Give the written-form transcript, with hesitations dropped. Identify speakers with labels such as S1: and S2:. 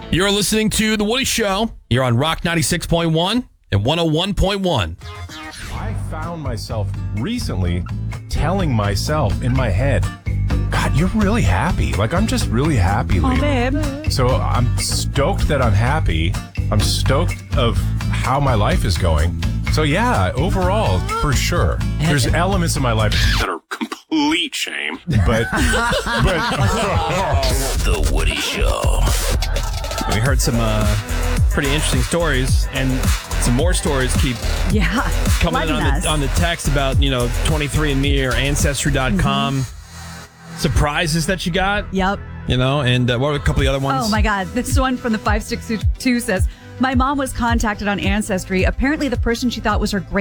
S1: You're listening to The Woody Show. You're on Rock 96.1 and 101.1.
S2: I found myself recently telling myself in my head, God, you're really happy. Like, I'm just really happy lately.
S3: babe.
S2: So I'm stoked that I'm happy. I'm stoked of how my life is going. So yeah, overall, for sure. There's elements of my life that are complete shame, but
S4: The Woody Show.
S1: We heard some pretty interesting stories, and some more stories keep
S3: Yeah.
S1: coming in on the text about, 23andMe or Ancestry.com. Surprises that you got,
S3: Yep.
S1: and what were a couple of the other ones?
S3: Oh, my God. This one from the 562 says, my mom was contacted on Ancestry. Apparently, the person she thought was her